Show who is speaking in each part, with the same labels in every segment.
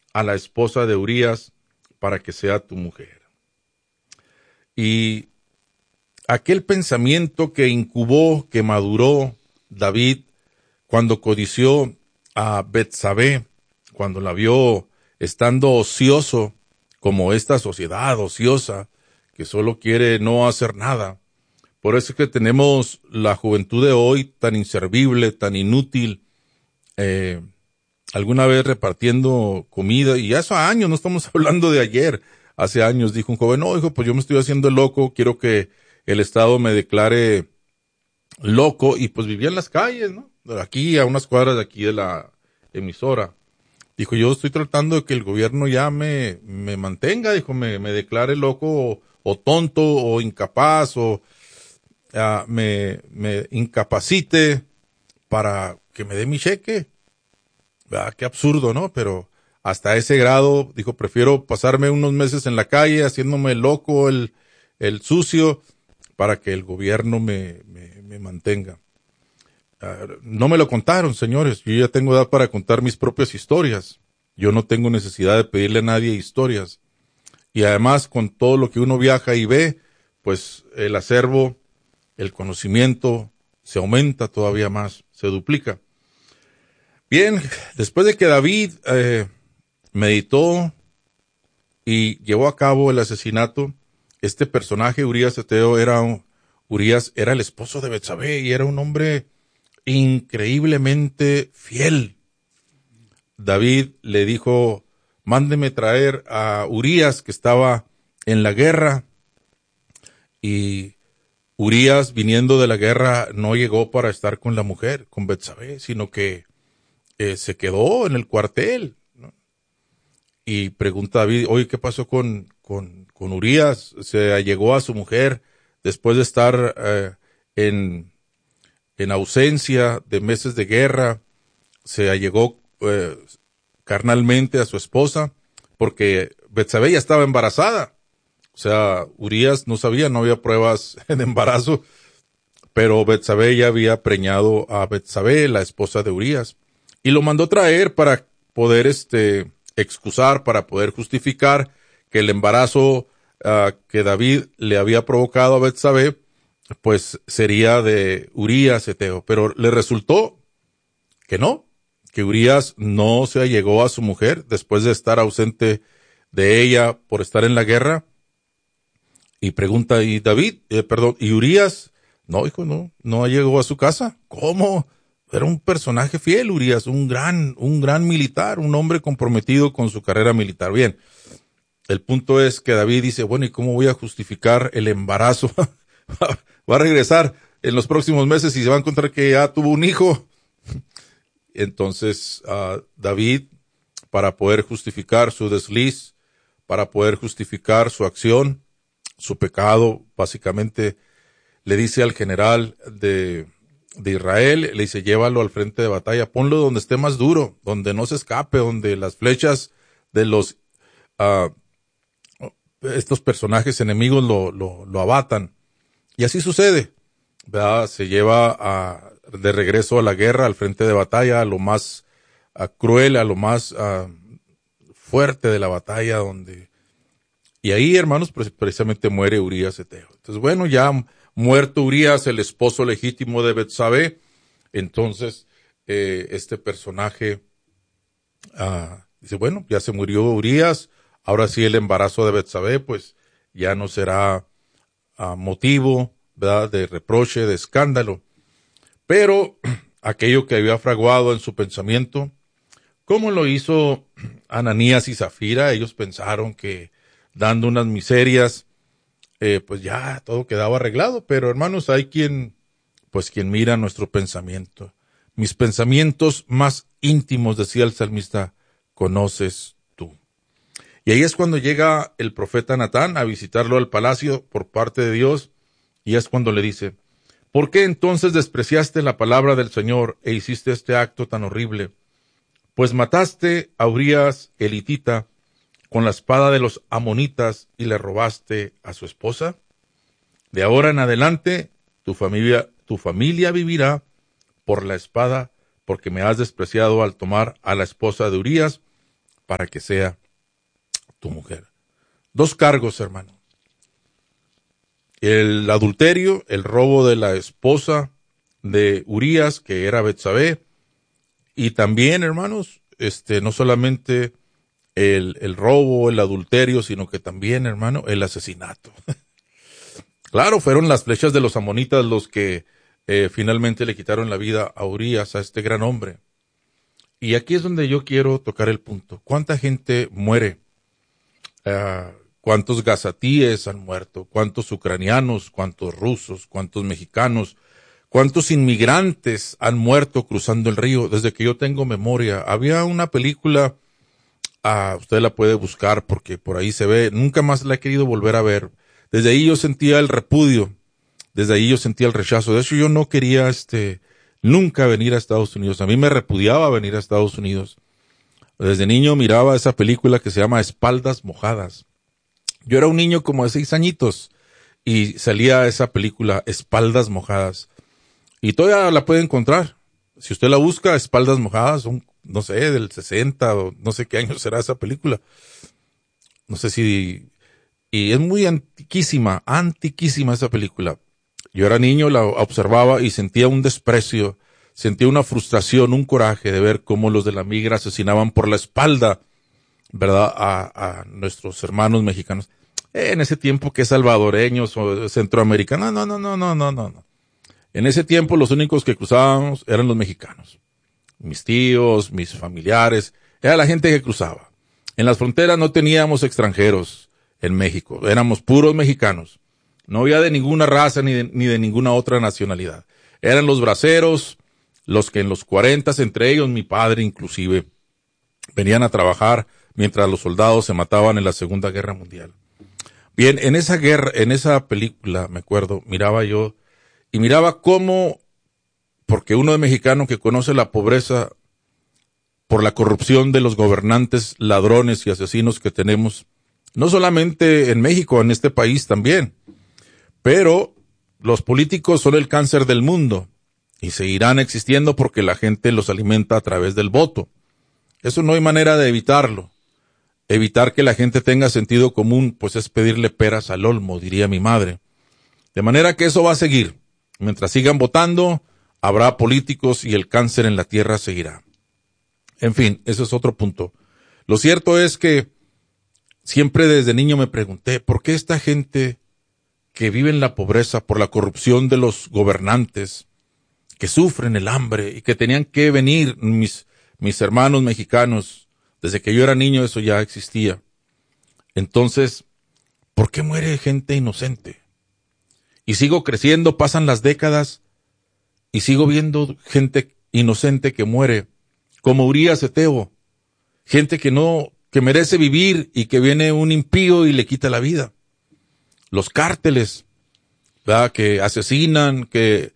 Speaker 1: a la esposa de Urías para que sea tu mujer. Y aquel pensamiento que incubó, que maduró David cuando codició a Betsabé, cuando la vio estando ocioso, como esta sociedad ociosa, que solo quiere no hacer nada. Por eso es que tenemos la juventud de hoy tan inservible, tan inútil, alguna vez repartiendo comida, y hace años, no estamos hablando de ayer, hace años dijo un joven, no, hijo, pues yo me estoy haciendo loco, quiero que el Estado me declare loco, y pues vivía en las calles, ¿no? Aquí, a unas cuadras de aquí de la emisora. Dijo, yo estoy tratando de que el gobierno ya me mantenga, dijo, me declare loco o tonto o incapaz o me incapacite para que me dé mi cheque. Qué absurdo, ¿no? Pero hasta ese grado, dijo, prefiero pasarme unos meses en la calle haciéndome loco, el sucio, para que el gobierno me mantenga. No me lo contaron, señores. Yo ya tengo edad para contar mis propias historias. Yo no tengo necesidad de pedirle a nadie historias. Y además, con todo lo que uno viaja y ve, pues el acervo, el conocimiento se aumenta todavía más, se duplica. Bien, después de que David meditó y llevó a cabo el asesinato, este personaje, Urías Eteo, Urías era el esposo de Betsabé y era un hombre increíblemente fiel. David le dijo, mándeme traer a Urías, que estaba en la guerra, y Urías, viniendo de la guerra, no llegó para estar con la mujer, con Betsabé, sino que se quedó en el cuartel, ¿no? Y pregunta David, oye, ¿qué pasó con Urías? Se allegó a su mujer después de estar en ausencia de meses de guerra, se allegó carnalmente a su esposa, porque Betsabé ya estaba embarazada. O sea, Urías no sabía, no había pruebas de embarazo, pero Betsabé ya había preñado a Betsabé, la esposa de Urías, y lo mandó traer para poder excusar, para poder justificar que el embarazo que David le había provocado a Betsabé, pues sería de Urías Eteo, pero le resultó que no, que Urías no se allegó a su mujer después de estar ausente de ella por estar en la guerra. Y pregunta, ¿y David? ¿Y Urías? No, hijo, no llegó a su casa. ¿Cómo? Era un personaje fiel, Urías, un gran militar, un hombre comprometido con su carrera militar. Bien, el punto es que David dice, bueno, ¿y cómo voy a justificar el embarazo? Va a regresar en los próximos meses y se va a encontrar que ya tuvo un hijo. Entonces, David, para poder justificar su desliz, para poder justificar su acción, su pecado, básicamente le dice al general de Israel, le dice, llévalo al frente de batalla, ponlo donde esté más duro, donde no se escape, donde las flechas de los estos personajes enemigos lo abatan. Y así sucede, ¿verdad? Se lleva de regreso a la guerra, al frente de batalla, a lo más cruel, a lo más fuerte de la batalla, y ahí, hermanos, precisamente muere Urías Eteo. Entonces, bueno, ya muerto Urías, el esposo legítimo de Betsabé, entonces este personaje dice, bueno, ya se murió Urías, ahora sí el embarazo de Betsabé, pues ya no será motivo, ¿verdad?, de reproche, de escándalo. Pero aquello que había fraguado en su pensamiento, ¿cómo lo hizo Ananías y Zafira? Ellos pensaron que dando unas miserias, pues ya todo quedaba arreglado. Pero hermanos, hay quien mira nuestro pensamiento. Mis pensamientos más íntimos, decía el salmista, conoces tú. Y ahí es cuando llega el profeta Natán a visitarlo al palacio por parte de Dios, y es cuando le dice, ¿por qué entonces despreciaste la palabra del Señor e hiciste este acto tan horrible? Pues mataste a Urías el hitita con la espada de los amonitas y le robaste a su esposa. De ahora en adelante tu familia vivirá por la espada, porque me has despreciado al tomar a la esposa de Urías, para que sea tu mujer. 2 cargos, hermano. El adulterio, el robo de la esposa de Urías, que era Betsabé, y también, hermanos, no solamente el robo, el adulterio, sino que también, hermano, el asesinato. Claro, fueron las flechas de los amonitas los que finalmente le quitaron la vida a Urías, a este gran hombre. Y aquí es donde yo quiero tocar el punto. ¿Cuánta gente muere? ¿Cuántos gazatíes han muerto? ¿Cuántos ucranianos? ¿Cuántos rusos? ¿Cuántos mexicanos? ¿Cuántos inmigrantes han muerto cruzando el río? Desde que yo tengo memoria. Había una película, usted la puede buscar porque por ahí se ve. Nunca más la he querido volver a ver. Desde ahí yo sentía el repudio. Desde ahí yo sentía el rechazo. De hecho, yo no quería nunca venir a Estados Unidos. A mí me repudiaba venir a Estados Unidos. Desde niño miraba esa película que se llama Espaldas Mojadas. Yo era un niño como de 6 añitos y salía esa película Espaldas Mojadas. Y todavía la puede encontrar. Si usted la busca, Espaldas Mojadas, no sé, del 60 o no sé qué año será esa película. No sé si... Y es muy antiquísima esa película. Yo era niño, la observaba y sentía un desprecio, sentía una frustración, un coraje de ver cómo los de la migra asesinaban por la espalda, ¿verdad?, a nuestros hermanos mexicanos. En ese tiempo que salvadoreños o centroamericanos, no. En ese tiempo los únicos que cruzábamos eran los mexicanos. Mis tíos, mis familiares, era la gente que cruzaba. En las fronteras no teníamos extranjeros en México, éramos puros mexicanos. No había de ninguna raza ni de ninguna otra nacionalidad. Eran los braceros, los que en los 40, entre ellos mi padre inclusive, venían a trabajar mientras los soldados se mataban en la Segunda Guerra Mundial. Bien, en esa guerra, en esa película, me acuerdo, miraba cómo, porque uno de mexicano que conoce la pobreza por la corrupción de los gobernantes, ladrones y asesinos que tenemos, no solamente en México, en este país también, pero los políticos son el cáncer del mundo y seguirán existiendo porque la gente los alimenta a través del voto. Eso no hay manera de evitarlo. Evitar que la gente tenga sentido común, pues es pedirle peras al olmo, diría mi madre. De manera que eso va a seguir. Mientras sigan votando, habrá políticos y el cáncer en la tierra seguirá. En fin, ese es otro punto. Lo cierto es que siempre desde niño me pregunté, ¿por qué esta gente que vive en la pobreza por la corrupción de los gobernantes, que sufren el hambre y que tenían que venir mis hermanos mexicanos, desde que yo era niño eso ya existía? Entonces, ¿por qué muere gente inocente? Y sigo creciendo, pasan las décadas y sigo viendo gente inocente que muere, como Urías Eteo, gente que merece vivir y que viene un impío y le quita la vida. Los cárteles, ¿verdad?, que asesinan, que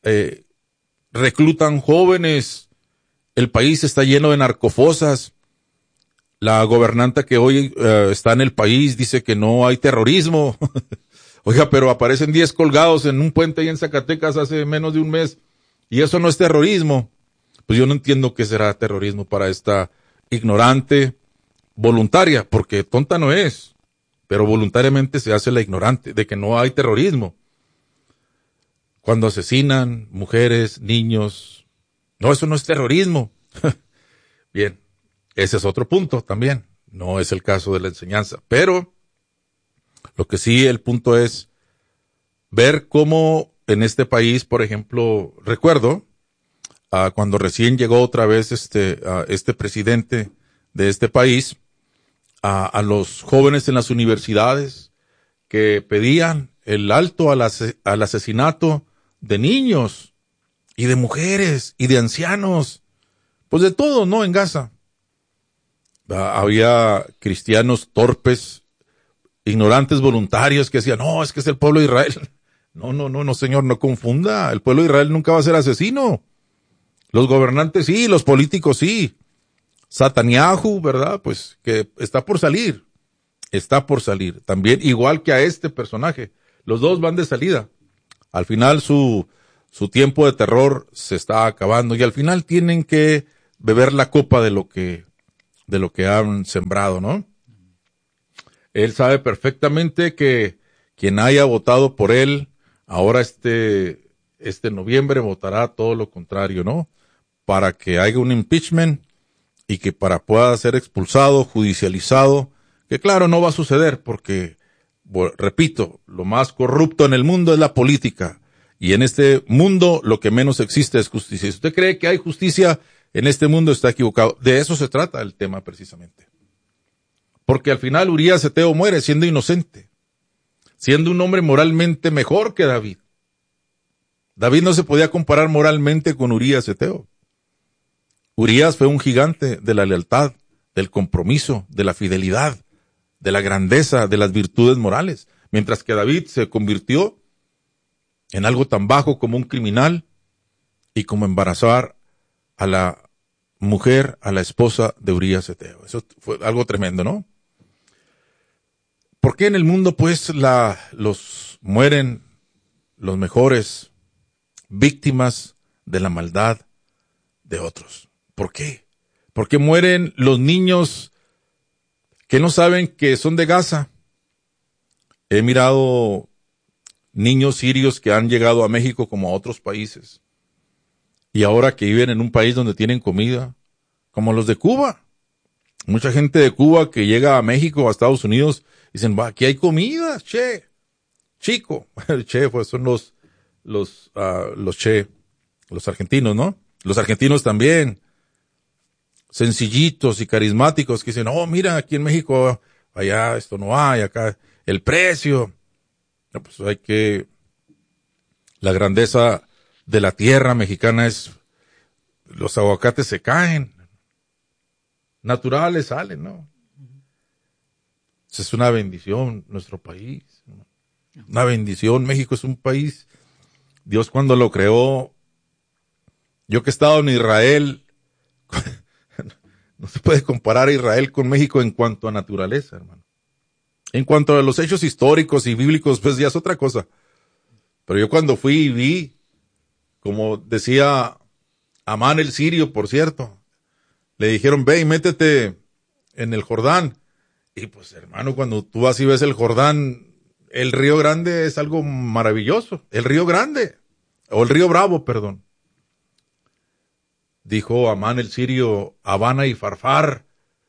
Speaker 1: reclutan jóvenes. El país está lleno de narcofosas. La gobernanta que hoy está en el país dice que no hay terrorismo. Oiga, pero aparecen 10 colgados en un puente ahí en Zacatecas hace menos de un mes. Y eso no es terrorismo. Pues yo no entiendo qué será terrorismo para esta ignorante voluntaria, porque tonta no es. Pero voluntariamente se hace la ignorante de que no hay terrorismo. Cuando asesinan mujeres, niños, no, eso no es terrorismo. Bien, ese es otro punto también. No es el caso de la enseñanza. Pero lo que sí, el punto es ver cómo en este país, por ejemplo, recuerdo cuando recién llegó otra vez este presidente de este país, a los jóvenes en las universidades que pedían el alto al asesinato de niños y de mujeres y de ancianos, pues de todo, ¿no?, en Gaza. Había cristianos torpes, ignorantes voluntarios que decían, no, es que es el pueblo de Israel. No, señor, no confunda, el pueblo de Israel nunca va a ser asesino. Los gobernantes sí, los políticos sí. Netanyahu, ¿verdad?, pues que está por salir también, igual que a este personaje. Los dos van de salida. Al final su tiempo de terror se está acabando y al final tienen que beber la copa de lo que de lo que han sembrado, ¿no? Él sabe perfectamente que quien haya votado por él, ahora este noviembre votará todo lo contrario, ¿no? Para que haya un impeachment y que pueda ser expulsado, judicializado, que claro, no va a suceder porque, repito, lo más corrupto en el mundo es la política. Y en este mundo lo que menos existe es justicia. Si usted cree que hay justicia en este mundo, está equivocado. De eso se trata el tema precisamente. Porque al final Urías Eteo muere siendo inocente, siendo un hombre moralmente mejor que David. David no se podía comparar moralmente con Urías Eteo. Urías fue un gigante de la lealtad, del compromiso, de la fidelidad, de la grandeza, de las virtudes morales, mientras que David se convirtió en algo tan bajo como un criminal y como embarazar a la mujer, a la esposa de Urías Eteo. Eso fue algo tremendo, ¿no? ¿Por qué en el mundo, pues, mueren los mejores víctimas de la maldad de otros? ¿Por qué? ¿Por qué mueren los niños que no saben que son de Gaza? He mirado niños sirios que han llegado a México como a otros países y ahora que viven en un país donde tienen comida, como los de Cuba. Mucha gente de Cuba que llega a México o a Estados Unidos dicen, va, aquí hay comida, che, chico. Che, pues son los che, los argentinos, ¿no? Los argentinos también, sencillitos y carismáticos, que dicen, oh, mira, aquí en México, allá esto no hay, acá el precio. No, pues la grandeza de la tierra mexicana es, los aguacates se caen, naturales salen, ¿no? Es una bendición nuestro país, ¿no? Una bendición. México es un país, Dios cuando lo creó, yo que he estado en Israel, no se puede comparar a Israel con México en cuanto a naturaleza, hermano. En cuanto a los hechos históricos y bíblicos, pues ya es otra cosa. Pero yo cuando fui y vi, como decía Amán el sirio, por cierto, le dijeron, ve y métete en el Jordán. Y pues, hermano, cuando tú vas y ves el Jordán, el Río Grande es algo maravilloso. El Río Grande, o el Río Bravo, perdón. Dijo Amán el sirio, Habana y Farfar,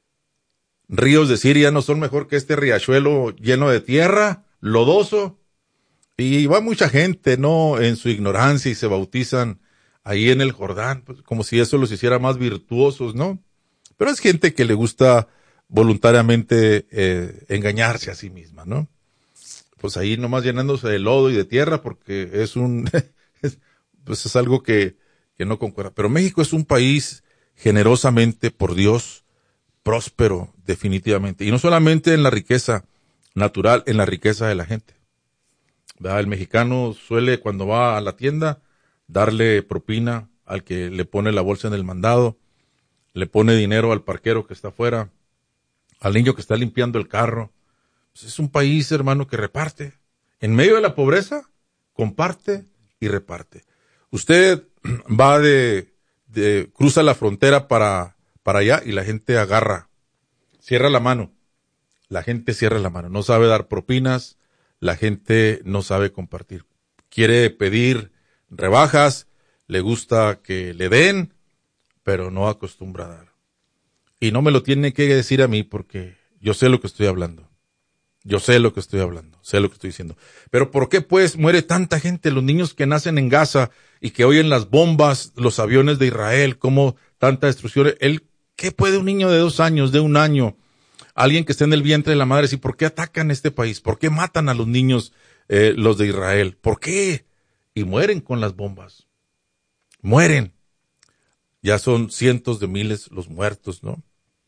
Speaker 1: ríos de Siria no son mejor que este riachuelo lleno de tierra, lodoso. Y va mucha gente, ¿no?, en su ignorancia y se bautizan ahí en el Jordán, pues, como si eso los hiciera más virtuosos, ¿no? Pero es gente que le gusta voluntariamente engañarse a sí misma, ¿no? Pues ahí nomás llenándose de lodo y de tierra porque es pues es algo que no concuerda. Pero México es un país generosamente por Dios próspero, definitivamente. Y no solamente en la riqueza natural, en la riqueza de la gente. ¿Verdad? El mexicano suele, cuando va a la tienda, darle propina al que le pone la bolsa en el mandado, le pone dinero al parquero que está afuera, al niño que está limpiando el carro. Pues es un país, hermano, que reparte. En medio de la pobreza, comparte y reparte. Usted va cruza la frontera para allá y la gente agarra, cierra la mano. La gente cierra la mano, no sabe dar propinas, la gente no sabe compartir. Quiere pedir rebajas, le gusta que le den, pero no acostumbra a dar. Y no me lo tiene que decir a mí porque yo sé lo que estoy hablando. Yo sé lo que estoy hablando, sé lo que estoy diciendo. Pero ¿por qué pues muere tanta gente? Los niños que nacen en Gaza y que oyen las bombas, los aviones de Israel, cómo tanta destrucción. ¿Qué puede un niño de 2 años, de 1 año, alguien que esté en el vientre de la madre decir, ¿por qué atacan este país? ¿Por qué matan a los niños, los de Israel? ¿Por qué? Y mueren con las bombas. Mueren. Ya son cientos de miles los muertos, ¿no?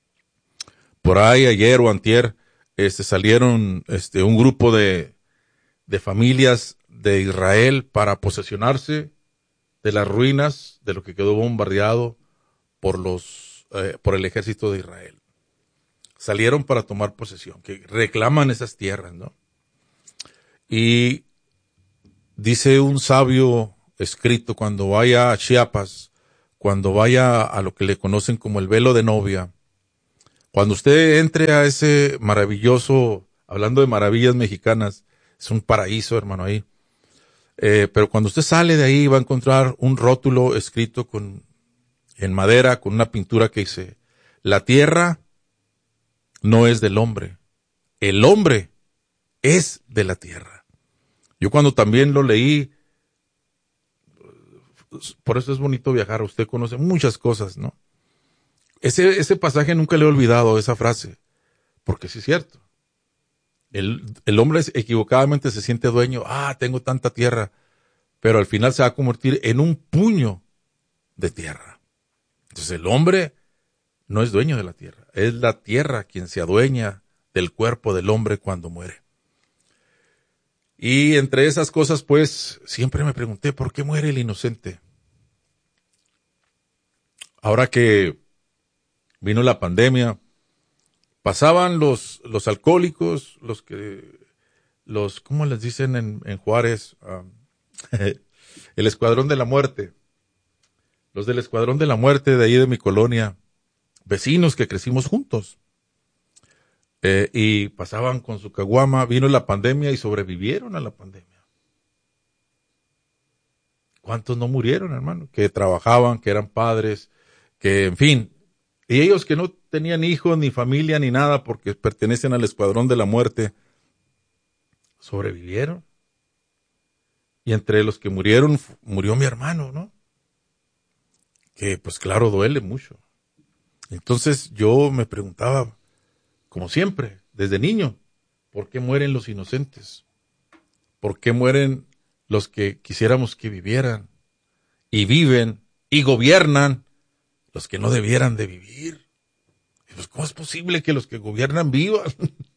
Speaker 1: Por ahí ayer o antier, salieron un grupo de familias de Israel para posesionarse de las ruinas de lo que quedó bombardeado por el ejército de Israel. Salieron para tomar posesión, que reclaman esas tierras, ¿no? Y dice un sabio escrito, cuando vaya a Chiapas, cuando vaya a lo que le conocen como el velo de novia, Cuando usted entre a ese maravilloso, hablando de maravillas mexicanas, es un paraíso, hermano, ahí. Pero cuando usted sale de ahí va a encontrar un rótulo escrito en madera con una pintura que dice: la tierra no es del hombre, el hombre es de la tierra. Yo cuando también lo leí, por eso es bonito viajar, usted conoce muchas cosas, ¿no? Ese pasaje nunca le he olvidado, esa frase, porque sí es cierto. El hombre equivocadamente se siente dueño, tengo tanta tierra, pero al final se va a convertir en un puño de tierra. Entonces el hombre no es dueño de la tierra, es la tierra quien se adueña del cuerpo del hombre cuando muere. Y entre esas cosas, pues, siempre me pregunté, ¿por qué muere el inocente? Ahora que vino la pandemia, pasaban los alcohólicos, ¿cómo les dicen en Juárez? El escuadrón de la muerte. Los del escuadrón de la muerte de ahí de mi colonia, vecinos que crecimos juntos. Y pasaban con su caguama, vino la pandemia y sobrevivieron a la pandemia. ¿Cuántos no murieron, hermano? Que trabajaban, que eran padres, que en fin. Y ellos que no tenían hijos, ni familia, ni nada, porque pertenecen al escuadrón de la muerte, sobrevivieron. Y entre los que murieron, murió mi hermano, ¿no? Que pues claro, duele mucho. Entonces yo me preguntaba, como siempre, desde niño, ¿por qué mueren los inocentes? ¿Por qué mueren los que quisiéramos que vivieran? Y viven, y gobiernan, los que no debieran de vivir. Pues, ¿cómo es posible que los que gobiernan vivan?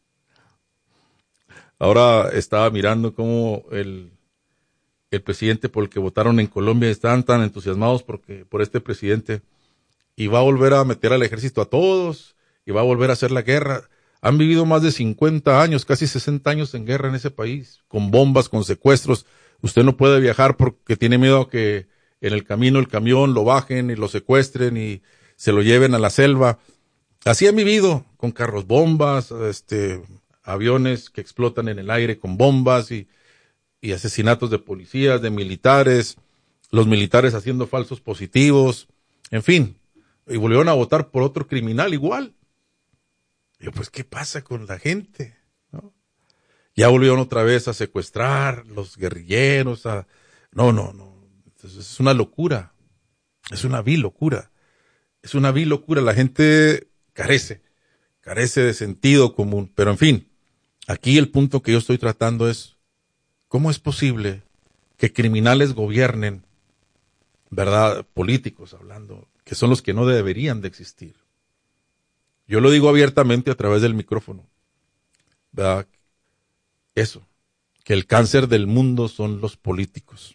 Speaker 1: Ahora estaba mirando cómo el presidente por el que votaron en Colombia estaban tan entusiasmados por este presidente, y va a volver a meter al ejército a todos, y va a volver a hacer la guerra. Han vivido más de 50 años, casi 60 años en guerra en ese país, con bombas, con secuestros. Usted no puede viajar porque tiene miedo a que en el camino el camión lo bajen y lo secuestren y se lo lleven a la selva. Así han vivido, con carros bombas, aviones que explotan en el aire con bombas y asesinatos de policías, de militares, los militares haciendo falsos positivos, en fin. Y volvieron a votar por otro criminal igual. Y yo, pues, ¿qué pasa con la gente? ¿No? Ya volvieron otra vez a secuestrar los guerrilleros. No. Entonces, es una locura. Es una vil locura. Es una vil locura. La gente carece de sentido común. Pero en fin, aquí el punto que yo estoy tratando es, ¿cómo es posible que criminales gobiernen, verdad, políticos hablando, que son los que no deberían de existir? Yo lo digo abiertamente a través del micrófono, ¿verdad? Eso, que el cáncer del mundo son los políticos.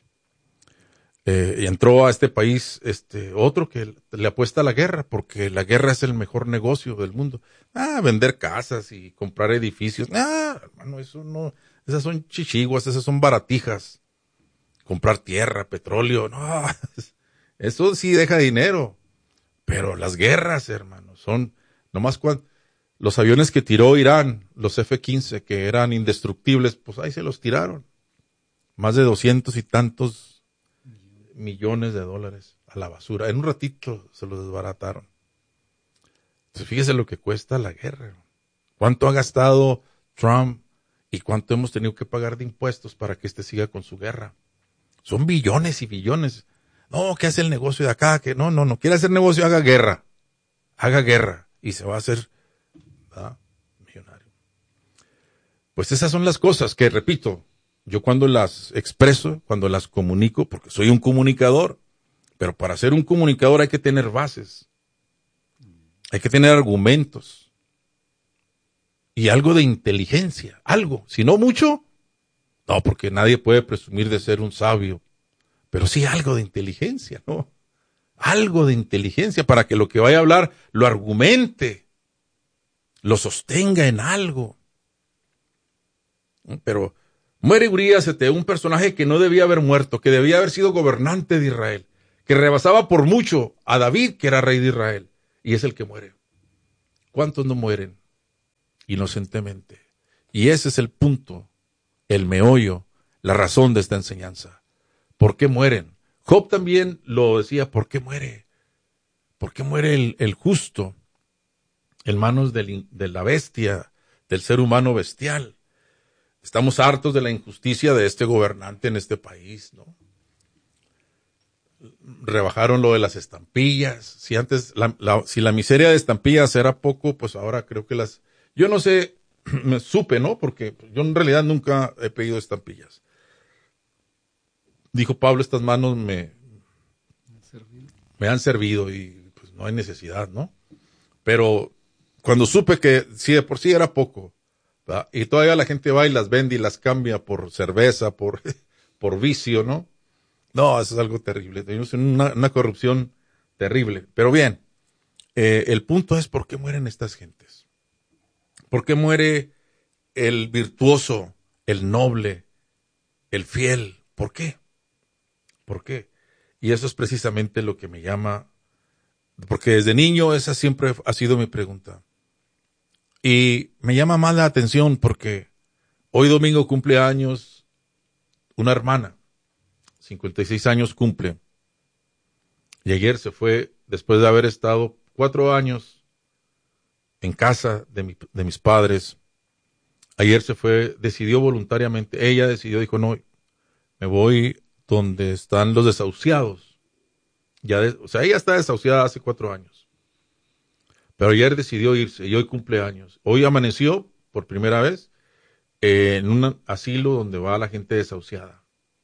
Speaker 1: Y entró a este país otro que le apuesta a la guerra, porque la guerra es el mejor negocio del mundo. Vender casas y comprar edificios. Hermano, eso no, esas son chichiguas, esas son baratijas. Comprar tierra, petróleo, no, eso sí deja dinero. Pero las guerras, hermano, son nomás los aviones que tiró Irán, los F-15, que eran indestructibles, pues ahí se los tiraron. Más de 200 y tantos millones de dólares a la basura. En un ratito se los desbarataron. Entonces fíjese lo que cuesta la guerra. ¿Cuánto ha gastado Trump y cuánto hemos tenido que pagar de impuestos para que siga con su guerra? Son billones y billones. No, ¿qué hace el negocio de acá? Que no quiere hacer negocio, haga guerra. Haga guerra y se va a hacer, ¿verdad?, millonario. Pues esas son las cosas que, repito, yo cuando las expreso, cuando las comunico, porque soy un comunicador, pero para ser un comunicador hay que tener bases, hay que tener argumentos y algo de inteligencia, algo, si no mucho, no, porque nadie puede presumir de ser un sabio, pero sí algo de inteligencia, ¿no? Algo de inteligencia para que lo que vaya a hablar lo argumente, lo sostenga en algo. Pero muere Urías, un personaje que no debía haber muerto, que debía haber sido gobernante de Israel, que rebasaba por mucho a David, que era rey de Israel, y es el que muere. ¿Cuántos no mueren inocentemente? Y ese es el punto, el meollo, la razón de esta enseñanza. ¿Por qué mueren? Job también lo decía, ¿por qué muere? ¿Por qué muere el justo en manos de la bestia, del ser humano bestial? Estamos hartos de la injusticia de este gobernante en este país, ¿no? Rebajaron lo de las estampillas. Si antes, si la miseria de estampillas era poco, pues ahora creo que yo no sé, me supe, ¿no? Porque yo en realidad nunca he pedido estampillas. Dijo Pablo, estas manos me han servido y pues no hay necesidad, ¿no? Pero cuando supe que si de por sí era poco, ¿verdad? Y todavía la gente va y las vende y las cambia por cerveza, por vicio, ¿no? No, eso es algo terrible. Tenemos una corrupción terrible. Pero bien, el punto es ¿por qué mueren estas gentes? ¿Por qué muere el virtuoso, el noble, el fiel? ¿Por qué? ¿Por qué? Y eso es precisamente lo que me llama, porque desde niño esa siempre ha sido mi pregunta. Y me llama más la atención porque hoy domingo cumple años una hermana, 56 años cumple. Y ayer se fue, después de haber estado 4 años en casa de mis padres. Ayer se fue, decidió voluntariamente, ella decidió, dijo, no, me voy donde están los desahuciados. O sea, ella está desahuciada hace 4 años. Pero ayer decidió irse y hoy cumple años. Hoy amaneció, por primera vez, en un asilo donde va la gente desahuciada.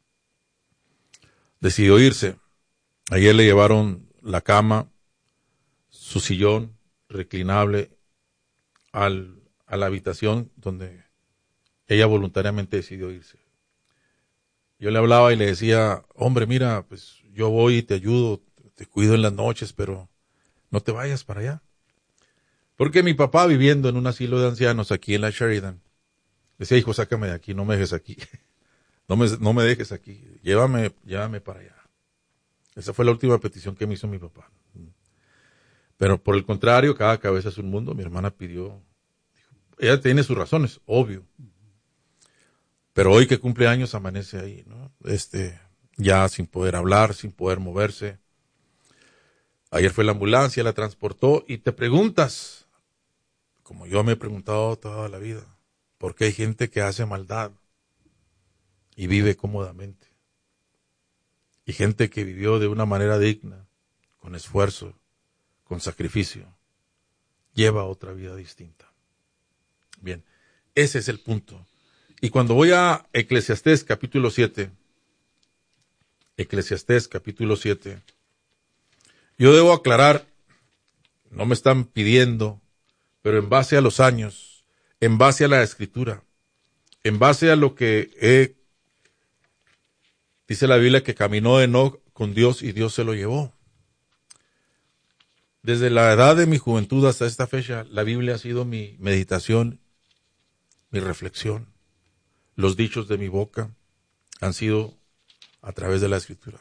Speaker 1: Decidió irse. Ayer le llevaron la cama, su sillón reclinable a la habitación donde ella voluntariamente decidió irse. Yo le hablaba y le decía, hombre, mira, pues yo voy y te ayudo, te cuido en las noches, pero no te vayas para allá. Porque mi papá, viviendo en un asilo de ancianos aquí en la Sheridan, decía, hijo, sácame de aquí, no me dejes aquí. No me dejes aquí, llévame para allá. Esa fue la última petición que me hizo mi papá. Pero por el contrario, cada cabeza es un mundo. Mi hermana pidió, ella tiene sus razones, obvio. Pero hoy que cumple años amanece ahí, ¿no? Ya sin poder hablar, sin poder moverse. Ayer fue la ambulancia, la transportó y te preguntas, como yo me he preguntado toda la vida, ¿por qué hay gente que hace maldad y vive cómodamente? Y gente que vivió de una manera digna, con esfuerzo, con sacrificio, lleva otra vida distinta. Bien, ese es el punto. Y cuando voy a Eclesiastés capítulo 7, yo debo aclarar, no me están pidiendo, pero en base a los años, en base a la escritura, en base a lo que dice la Biblia que caminó Enoc con Dios y Dios se lo llevó. Desde la edad de mi juventud hasta esta fecha, la Biblia ha sido mi meditación, mi reflexión. Los dichos de mi boca han sido a través de la escritura.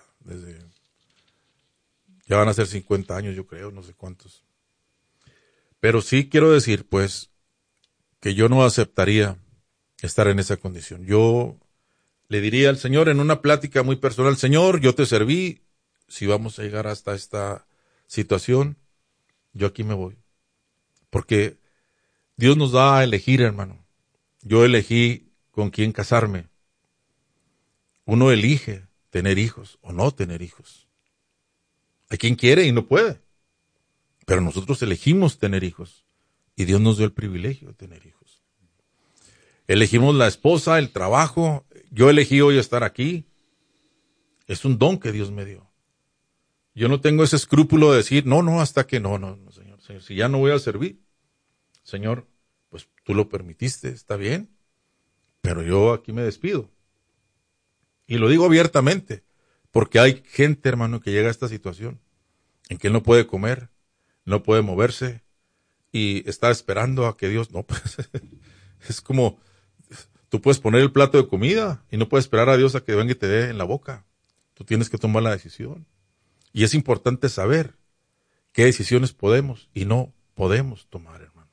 Speaker 1: Ya van a ser 50 años, yo creo, no sé cuántos. Pero sí quiero decir, pues, que yo no aceptaría estar en esa condición. Yo le diría al Señor en una plática muy personal, Señor, yo te serví, si vamos a llegar hasta esta situación, yo aquí me voy. Porque Dios nos da a elegir, hermano. Yo elegí con quién casarme. Uno elige tener hijos o no tener hijos. Hay quien quiere y no puede. Pero nosotros elegimos tener hijos. Y Dios nos dio el privilegio de tener hijos. Elegimos la esposa, el trabajo. Yo elegí hoy estar aquí. Es un don que Dios me dio. Yo no tengo ese escrúpulo de decir, no, hasta que no, Señor, si ya no voy a servir. Señor, pues tú lo permitiste, está bien. Pero yo aquí me despido. Y lo digo abiertamente, porque hay gente, hermano, que llega a esta situación en que no puede comer, no puede moverse y está esperando a que Dios, no, pues es como, tú puedes poner el plato de comida y no puedes esperar a Dios a que venga y te dé en la boca. Tú tienes que tomar la decisión. Y es importante saber qué decisiones podemos y no podemos tomar, hermano.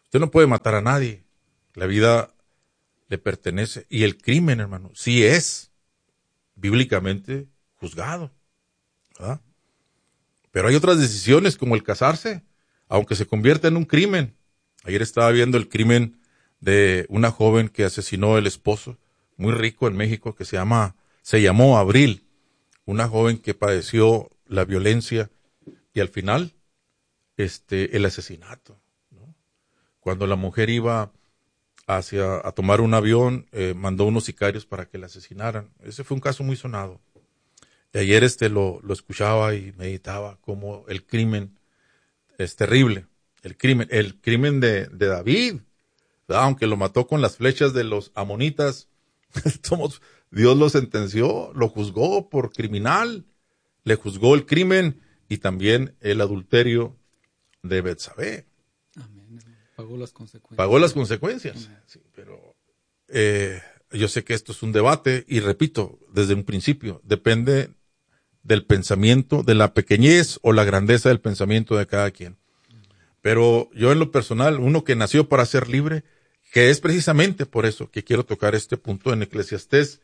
Speaker 1: Usted no puede matar a nadie. La vida le pertenece. Y el crimen, hermano, sí es bíblicamente juzgado, ¿verdad? Pero hay otras decisiones como el casarse, aunque se convierta en un crimen. Ayer estaba viendo el crimen de una joven que asesinó al esposo, muy rico en México, que se llamó Abril, una joven que padeció la violencia y al final, el asesinato, ¿no? Cuando la mujer iba a tomar un avión, mandó unos sicarios para que la asesinaran. Ese fue un caso muy sonado. Y ayer lo escuchaba y meditaba como el crimen es terrible. El crimen de David, ¿verdad? Aunque lo mató con las flechas de los amonitas, Dios lo sentenció, lo juzgó por criminal, le juzgó el crimen y también el adulterio de Betsabé.
Speaker 2: Amén. Pagó las consecuencias.
Speaker 1: Pagó las consecuencias. Sí, pero yo sé que esto es un debate y repito, desde un principio, depende del pensamiento, de la pequeñez o la grandeza del pensamiento de cada quien. Pero yo en lo personal, uno que nació para ser libre, que es precisamente por eso que quiero tocar este punto en Eclesiastés,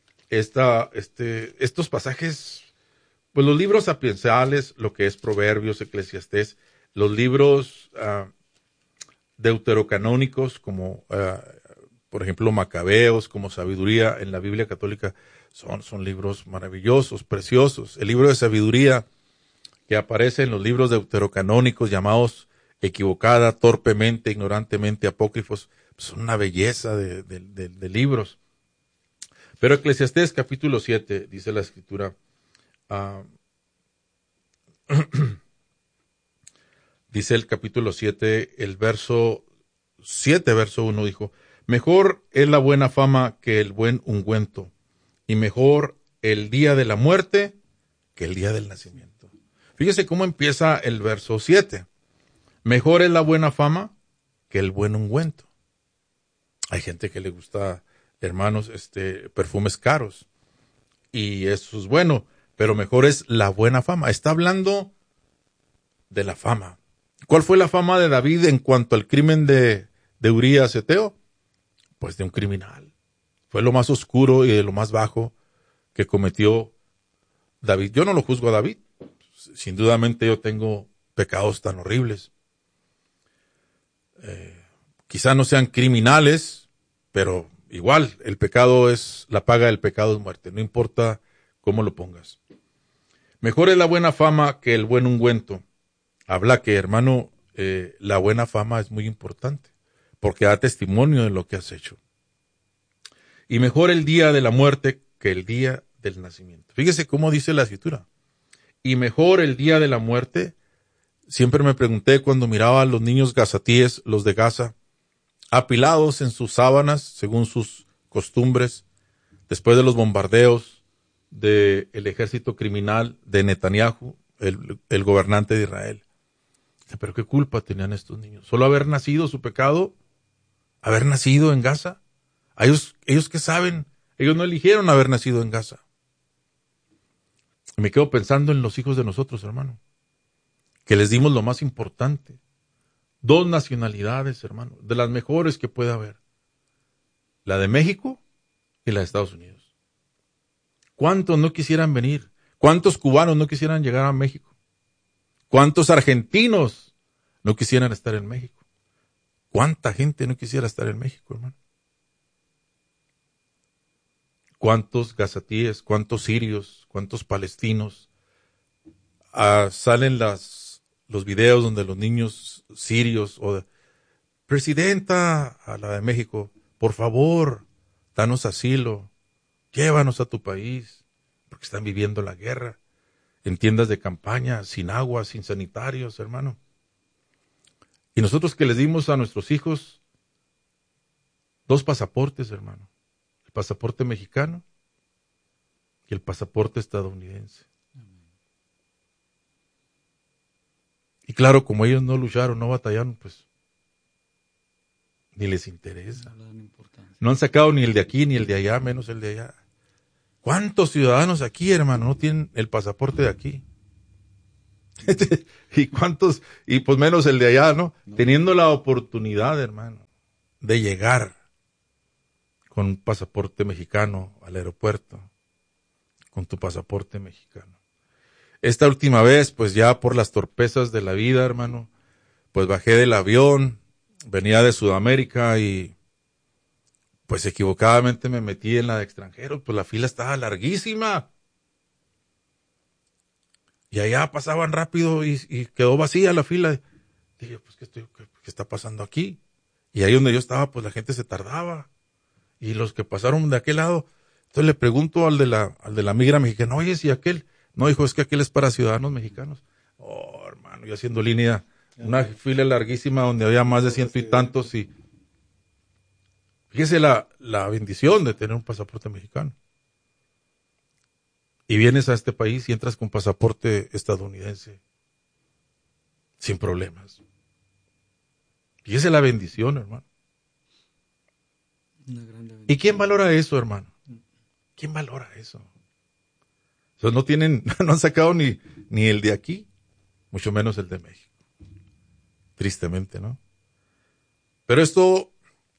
Speaker 1: estos pasajes, pues los libros sapienciales, lo que es Proverbios, Eclesiastés, los libros deuterocanónicos como por ejemplo Macabeos, como Sabiduría en la Biblia católica, son libros maravillosos, preciosos. El libro de sabiduría que aparece en los libros deuterocanónicos llamados equivocada, torpemente, ignorantemente, apócrifos, pues son una belleza de libros. Pero Eclesiastés capítulo 7, dice la escritura, dice el capítulo 7, el verso 7, verso 1, dijo, mejor es la buena fama que el buen ungüento, y mejor el día de la muerte que el día del nacimiento. Fíjese cómo empieza el verso 7. Mejor es la buena fama que el buen ungüento. Hay gente que le gusta, hermanos, perfumes caros, y eso es bueno, pero mejor es la buena fama. Está hablando de la fama. ¿Cuál fue la fama de David en cuanto al crimen de Urías Eteo? Pues de un criminal. Fue lo más oscuro y de lo más bajo que cometió David. Yo no lo juzgo a David. Sin dudamente yo tengo pecados tan horribles. Quizá no sean criminales, pero igual, el pecado la paga del pecado es muerte. No importa cómo lo pongas. Mejor es la buena fama que el buen ungüento. Habla que, hermano, la buena fama es muy importante, porque da testimonio de lo que has hecho. Y mejor el día de la muerte que el día del nacimiento. Fíjese cómo dice la escritura. Y mejor el día de la muerte. Siempre me pregunté cuando miraba a los niños gazatíes, los de Gaza, apilados en sus sábanas, según sus costumbres, después de los bombardeos del ejército criminal de Netanyahu, el gobernante de Israel. Pero qué culpa tenían estos niños. Solo haber nacido, su pecado, haber nacido en Gaza. Ellos qué saben, ellos no eligieron haber nacido en Gaza. Y me quedo pensando en los hijos de nosotros, hermano, que les dimos lo más importante. 2 nacionalidades, hermano, de las mejores que puede haber. La de México y la de Estados Unidos. ¿Cuántos no quisieran venir? ¿Cuántos cubanos no quisieran llegar a México? ¿Cuántos argentinos no quisieran estar en México? ¿Cuánta gente no quisiera estar en México, hermano? ¿Cuántos gazatíes, cuántos sirios, cuántos palestinos? Salen los videos donde los niños sirios o presidenta, a la de México, por favor, danos asilo, llévanos a tu país, porque están viviendo la guerra, en tiendas de campaña, sin agua, sin sanitarios, hermano. Y nosotros que les dimos a nuestros hijos 2 pasaportes, hermano, el pasaporte mexicano y el pasaporte estadounidense. Y claro, como ellos no lucharon, no batallaron, pues ni les interesa. No han sacado ni el de aquí ni el de allá, menos el de allá. ¿Cuántos ciudadanos aquí, hermano, no tienen el pasaporte de aquí? ¿Y cuántos? Y pues menos el de allá, ¿no? Teniendo la oportunidad, hermano, de llegar con un pasaporte mexicano al aeropuerto, con tu pasaporte mexicano. Esta última vez, pues ya por las torpezas de la vida, hermano, pues bajé del avión, venía de Sudamérica y pues equivocadamente me metí en la de extranjeros, pues la fila estaba larguísima. Y allá pasaban rápido y quedó vacía la fila. Dije, pues, ¿qué está pasando aquí? Y ahí donde yo estaba, pues la gente se tardaba. Y los que pasaron de aquel lado, entonces le pregunto al de la migra mexicana, oye, si aquel, no, hijo, es que aquel es para ciudadanos mexicanos. Oh, hermano, yo haciendo línea, una fila larguísima donde había más de 100 y tantos y fíjese la bendición de tener un pasaporte mexicano. Y vienes a este país y entras con pasaporte estadounidense sin problemas. Fíjese la bendición, hermano.
Speaker 2: Una gran bendición.
Speaker 1: ¿Y quién valora eso, hermano? ¿Quién valora eso? O sea, no han sacado ni el de aquí, mucho menos el de México. Tristemente, ¿no? Pero esto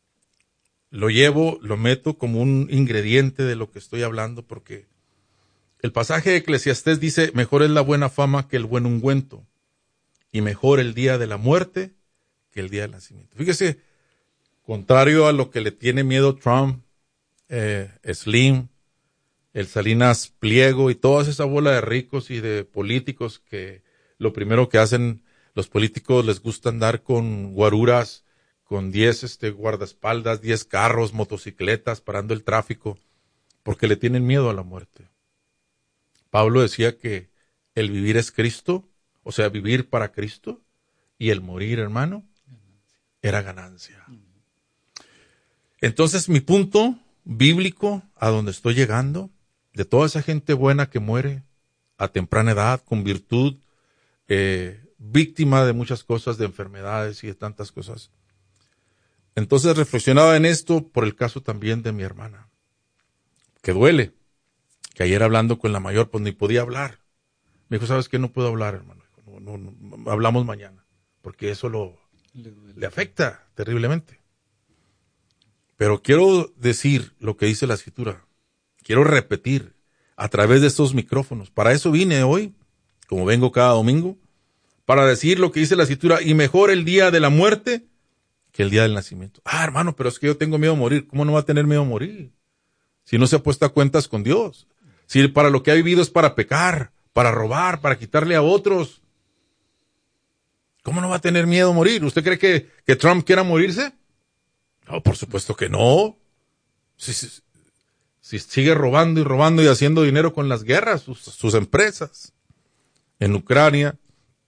Speaker 1: lo meto como un ingrediente de lo que estoy hablando, porque el pasaje de Eclesiastés dice, mejor es la buena fama que el buen ungüento, y mejor el día de la muerte que el día del nacimiento. Fíjese, contrario a lo que le tiene miedo Trump, Slim, el Salinas Pliego y toda esa bola de ricos y de políticos que lo primero que hacen los políticos les gusta andar con guaruras, con 10 guardaespaldas, 10 carros, motocicletas, parando el tráfico, porque le tienen miedo a la muerte. Pablo decía que el vivir es Cristo, o sea, vivir para Cristo, y el morir, hermano, era ganancia. Entonces, mi punto bíblico a donde estoy llegando, de toda esa gente buena que muere a temprana edad, con virtud, víctima de muchas cosas, de enfermedades y de tantas cosas. Entonces reflexionaba en esto por el caso también de mi hermana, que duele, que ayer hablando con la mayor, pues ni podía hablar. Me dijo, ¿sabes qué? No puedo hablar, hermano. No, hablamos mañana, porque eso le afecta terriblemente. Pero quiero decir lo que dice la Escritura. Quiero repetir a través de estos micrófonos. Para eso vine hoy, como vengo cada domingo, para decir lo que dice la Escritura. Y mejor el día de la muerte que el día del nacimiento. Ah, hermano, pero es que yo tengo miedo a morir. ¿Cómo no va a tener miedo a morir? Si no se ha puesto a cuentas con Dios. Si para lo que ha vivido es para pecar, para robar, para quitarle a otros. ¿Cómo no va a tener miedo a morir? ¿Usted cree que Trump quiera morirse? No, por supuesto que no. Si sigue robando y robando y haciendo dinero con las guerras, sus empresas, en Ucrania,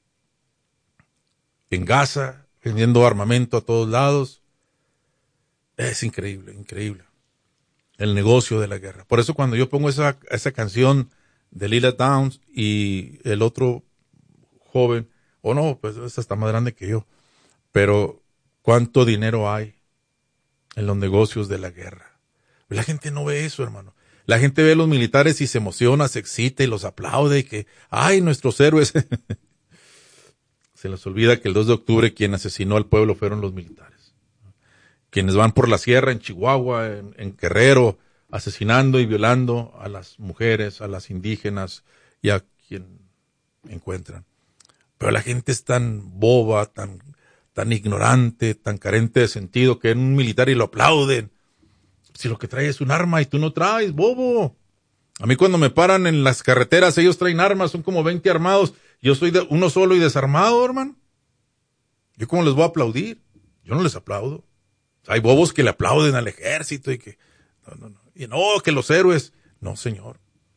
Speaker 1: en Gaza, vendiendo armamento a todos lados. Es increíble, increíble. El negocio de la guerra. Por eso cuando yo pongo esa canción de Lila Downs y el otro joven, no, pues esta está más grande que yo, pero ¿cuánto dinero hay en los negocios de la guerra? La gente no ve eso, hermano. La gente ve a los militares y se emociona, se excita y los aplaude y que, ¡ay, nuestros héroes! Se les olvida que el 2 de octubre quien asesinó al pueblo fueron los militares. Quienes van por la sierra en Chihuahua, en Guerrero, asesinando y violando a las mujeres, a las indígenas y a quien encuentran. Pero la gente es tan boba, tan ignorante, tan carente de sentido, que en un militar y lo aplauden. Si lo que trae es un arma y tú no traes, bobo. A mí cuando me paran en las carreteras, ellos traen armas, son como 20 armados. Yo soy uno solo y desarmado, hermano. ¿Yo cómo les voy a aplaudir? Yo no les aplaudo. Hay bobos que le aplauden al ejército y que... No. Y no, que los héroes... No, señor.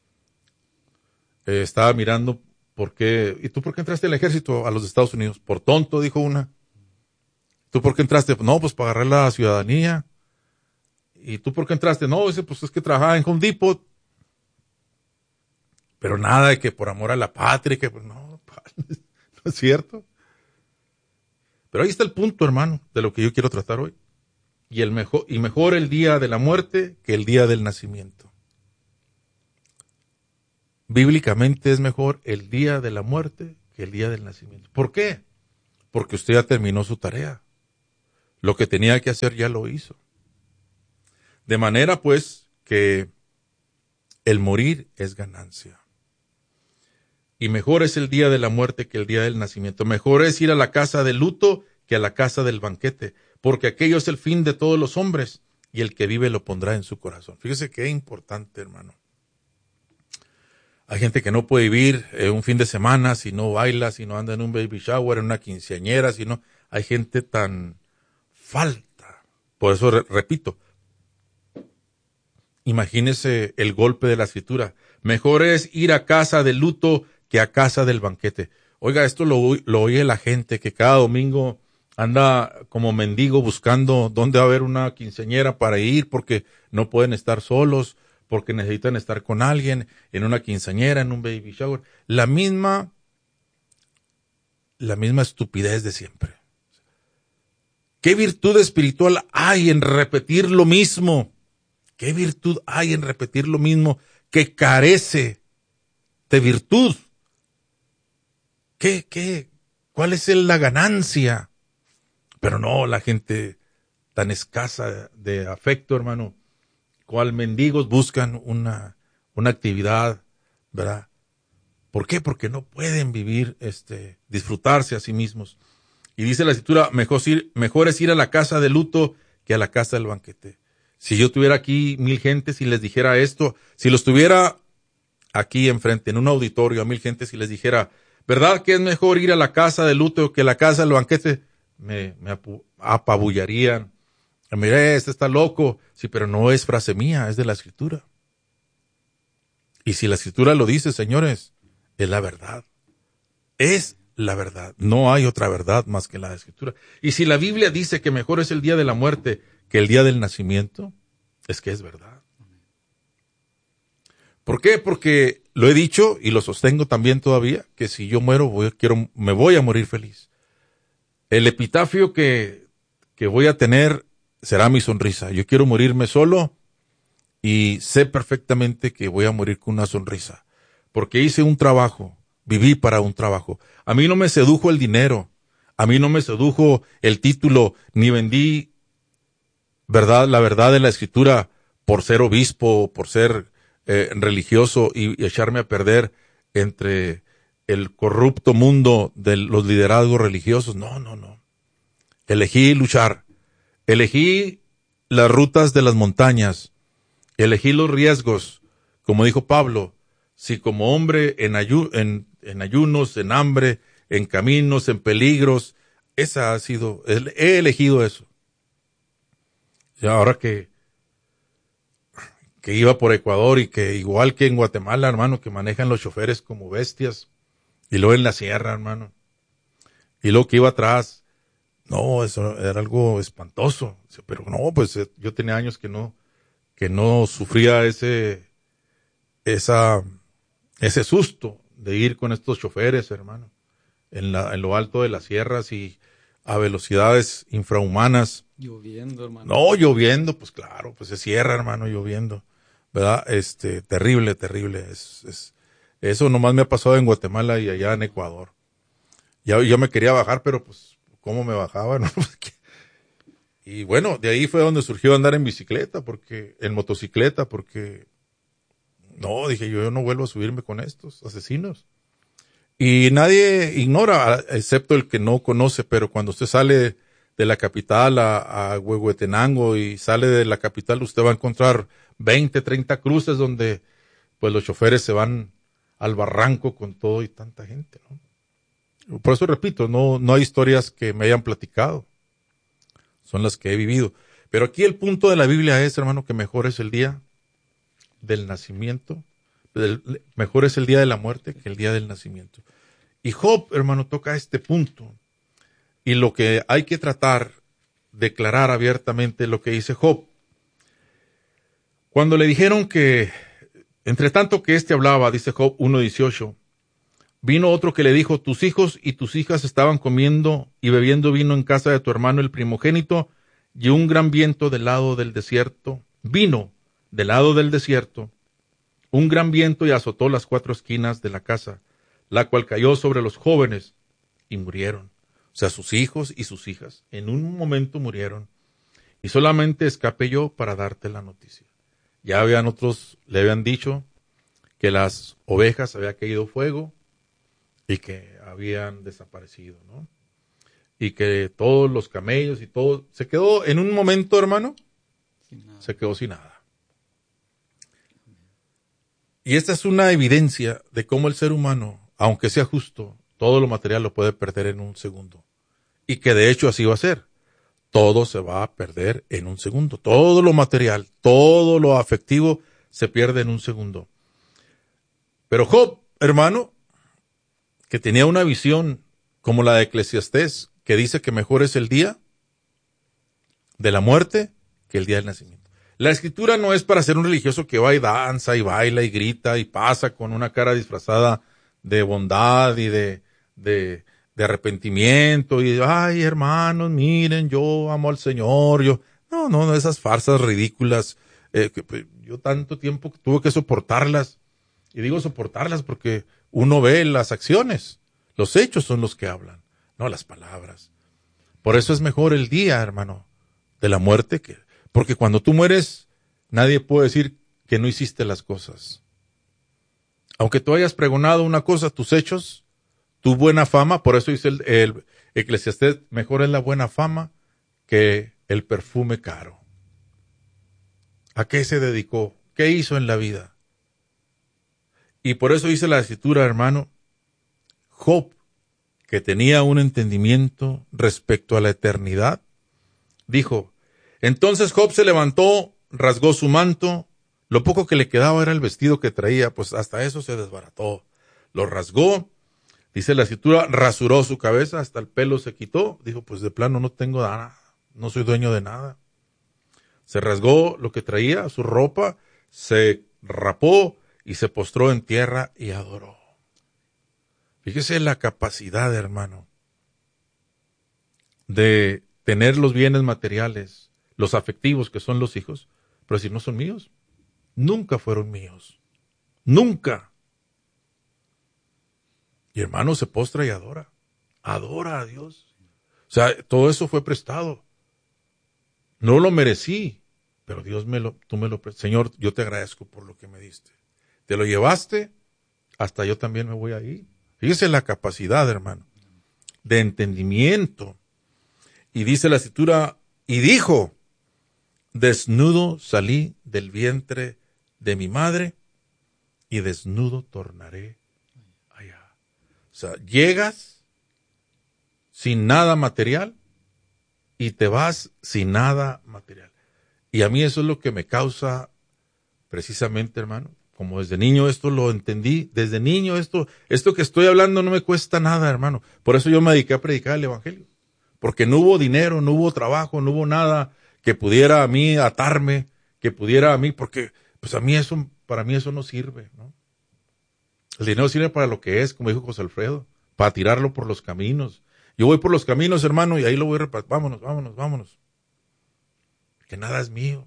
Speaker 1: Estaba mirando por qué... ¿Y tú por qué entraste al ejército a los Estados Unidos? Por tonto, dijo una. ¿Tú por qué entraste? No, pues para agarrar la ciudadanía. ¿Y tú por qué entraste? No, dice, pues es que trabajaba en Home Depot. Pero nada de que por amor a la patria, que pues no es cierto. Pero ahí está el punto, hermano, de lo que yo quiero tratar hoy. Y mejor el día de la muerte que el día del nacimiento. Bíblicamente es mejor el día de la muerte que el día del nacimiento. ¿Por qué? Porque usted ya terminó su tarea. Lo que tenía que hacer ya lo hizo. De manera pues que el morir es ganancia. Y mejor es el día de la muerte que el día del nacimiento. Mejor es ir a la casa del luto que a la casa del banquete, porque aquello es el fin de todos los hombres, y el que vive lo pondrá en su corazón. Fíjese qué importante, hermano. Hay gente que no puede vivir un fin de semana si no baila, si no anda en un baby shower, en una quinceañera, si no. Hay gente tan falta. Por eso repito, imagínese el golpe de la escritura. Mejor es ir a casa del luto que a casa del banquete. Oiga, esto lo oye la gente que cada domingo anda como mendigo buscando dónde va a haber una quinceañera para ir porque no pueden estar solos, porque necesitan estar con alguien en una quinceañera, en un baby shower. La misma estupidez de siempre. ¿Qué virtud espiritual hay en repetir lo mismo? ¿Qué virtud hay en repetir lo mismo que carece de virtud? ¿Cuál es la ganancia? Pero no, la gente tan escasa de afecto, hermano, cual mendigos buscan una actividad, ¿verdad? ¿Por qué? Porque no pueden vivir, disfrutarse a sí mismos. Y dice la escritura, mejor es ir a la casa de luto que a la casa del banquete. Si yo tuviera aquí 1000 gentes y les dijera esto, si los tuviera aquí enfrente, en un auditorio, a 1000 gentes y les dijera, ¿verdad que es mejor ir a la casa de luto que a la casa del banquete? Me apabullarían. Mire, este está loco. Sí, pero no es frase mía, es de la escritura. Y si la escritura lo dice, señores, es la verdad. Es la verdad. No hay otra verdad más que la escritura. Y si la Biblia dice que mejor es el día de la muerte que el día del nacimiento, es que es verdad. ¿Por qué? Porque lo he dicho y lo sostengo también todavía, que si yo muero, me voy a morir feliz. El epitafio que voy a tener será mi sonrisa. Yo quiero morirme solo y sé perfectamente que voy a morir con una sonrisa. Porque hice un trabajo, viví para un trabajo. A mí no me sedujo el dinero, a mí no me sedujo el título, ni vendí la verdad de la escritura por ser obispo, por ser religioso y echarme a perder entre el corrupto mundo de los liderazgos religiosos. No. Elegí luchar, elegí las rutas de las montañas, elegí los riesgos, como dijo Pablo, si como hombre en ayunos, en hambre, en caminos, en peligros, he elegido eso. Y ahora que iba por Ecuador y que igual que en Guatemala, hermano, que manejan los choferes como bestias, y luego en la sierra, hermano, y luego que iba atrás, no, eso era algo espantoso. Pero no, pues yo tenía años que no sufría ese susto de ir con estos choferes, hermano, en lo alto de las sierras y a velocidades infrahumanas.
Speaker 2: Lloviendo, hermano.
Speaker 1: No, lloviendo, pues claro, pues se cierra, hermano, lloviendo, ¿verdad? Terrible. Eso nomás me ha pasado en Guatemala y allá en Ecuador. Ya me quería bajar, pero pues ¿cómo me bajaba? ¿No? Y bueno, de ahí fue donde surgió andar en motocicleta, porque no, dije yo no vuelvo a subirme con estos asesinos. Y nadie ignora, excepto el que no conoce, pero cuando usted sale de la capital a Huehuetenango y sale de la capital, usted va a encontrar 20, 30 cruces donde pues los choferes se van al barranco con todo y tanta gente, ¿no? Por eso repito, no hay historias que me hayan platicado. Son las que he vivido. Pero aquí el punto de la Biblia es, hermano, que mejor es el día del nacimiento. Mejor es el día de la muerte que el día del nacimiento. Y Job, hermano, toca este punto. Y lo que hay que tratar, declarar abiertamente lo que dice Job. Cuando le dijeron que, entre tanto que hablaba, dice Job 1:18, vino otro que le dijo, tus hijos y tus hijas estaban comiendo y bebiendo vino en casa de tu hermano el primogénito, y un gran viento del lado del desierto, vino del lado del desierto, un gran viento y azotó las 4 esquinas de la casa. la cual cayó sobre los jóvenes y murieron. O sea, sus hijos y sus hijas en un momento murieron. Y solamente escapé yo para darte la noticia. Ya habían otros, le habían dicho que las ovejas había caído fuego y que habían desaparecido, ¿no? Y que todos los camellos y todo, se quedó en un momento, hermano, se quedó sin nada. Y esta es una evidencia de cómo el ser humano, aunque sea justo, todo lo material lo puede perder en un segundo. Y que de hecho así va a ser. Todo se va a perder en un segundo. Todo lo material, todo lo afectivo se pierde en un segundo. Pero Job, hermano, que tenía una visión como la de Eclesiastés, que dice que mejor es el día de la muerte que el día del nacimiento. La escritura no es para ser un religioso que va y danza y baila y grita y pasa con una cara disfrazada de bondad y de arrepentimiento y ay, hermanos, miren, yo amo al Señor, no, esas farsas ridículas, yo tanto tiempo tuve que soportarlas, y digo soportarlas porque uno ve las acciones, los hechos son los que hablan, no las palabras. Por eso es mejor el día, hermano, de la muerte, porque cuando tú mueres, nadie puede decir que no hiciste las cosas. Aunque tú hayas pregonado una cosa, tus hechos, tu buena fama, por eso dice el Eclesiastés, mejor es la buena fama que el perfume caro. ¿A qué se dedicó? ¿Qué hizo en la vida? Y por eso dice la escritura, hermano, Job, que tenía un entendimiento respecto a la eternidad, dijo, entonces Job se levantó, rasgó su manto, lo poco que le quedaba era el vestido que traía, pues hasta eso se desbarató, lo rasgó, dice la escritura, rasuró su cabeza, hasta el pelo se quitó, dijo, pues de plano no tengo nada, no soy dueño de nada. Se rasgó lo que traía, su ropa, se rapó y se postró en tierra y adoró. Fíjese la capacidad, hermano, de tener los bienes materiales, los afectivos que son los hijos, pero si no son míos, nunca fueron míos, nunca. Y hermano se postra y adora a Dios. O sea, todo eso fue prestado. No lo merecí, pero Dios tú me lo prestaste. Señor, yo te agradezco por lo que me diste. Te lo llevaste, hasta yo también me voy a ir. Fíjese la capacidad, hermano, de entendimiento. Y dice la escritura, y dijo, desnudo salí del vientre de mi madre, y desnudo tornaré allá. O sea, llegas sin nada material, y te vas sin nada material. Y a mí eso es lo que me causa, precisamente, hermano, como desde niño esto lo entendí, desde niño esto que estoy hablando no me cuesta nada, hermano. Por eso yo me dediqué a predicar el evangelio. Porque no hubo dinero, no hubo trabajo, no hubo nada que pudiera a mí atarme, que pudiera a mí, porque pues para mí eso no sirve, ¿no? El dinero sirve para lo que es, como dijo José Alfredo, para tirarlo por los caminos. Yo voy por los caminos, hermano, y ahí lo voy repartiendo. Vámonos. Que nada es mío.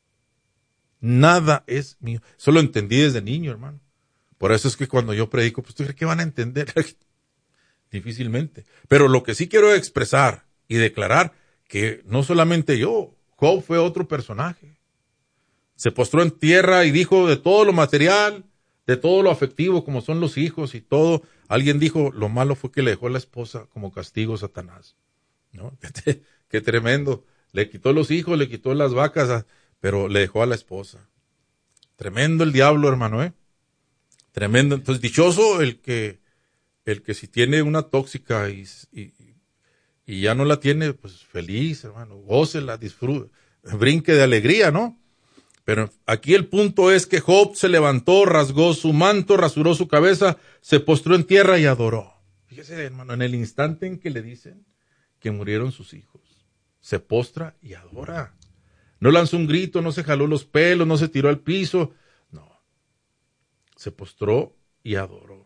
Speaker 1: Nada es mío. Eso lo entendí desde niño, hermano. Por eso es que cuando yo predico, pues tú crees que van a entender. Difícilmente. Pero lo que sí quiero expresar y declarar, que no solamente yo, Job fue otro personaje. Se postró en tierra y dijo de todo lo material, de todo lo afectivo, como son los hijos y todo. Alguien dijo, lo malo fue que le dejó a la esposa como castigo a Satanás. ¿No? Qué tremendo. Le quitó los hijos, le quitó las vacas, pero le dejó a la esposa. Tremendo el diablo, hermano, ¿eh? Tremendo. Entonces, dichoso el que si tiene una tóxica y ya no la tiene, pues feliz, hermano, gócela, disfrute, brinque de alegría, ¿no? Pero aquí el punto es que Job se levantó, rasgó su manto, rasuró su cabeza, se postró en tierra y adoró. Fíjese, hermano, en el instante en que le dicen que murieron sus hijos, se postra y adora. No lanzó un grito, no se jaló los pelos, no se tiró al piso, no. Se postró y adoró.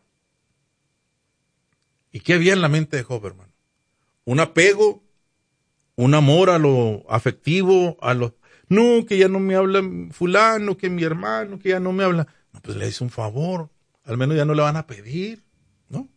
Speaker 1: ¿Y qué había en la mente de Job, hermano? Un apego, un amor a lo afectivo, no, que ya no me habla fulano, que mi hermano, que ya no me habla. No, pues le hizo un favor, al menos ya no le van a pedir, ¿no?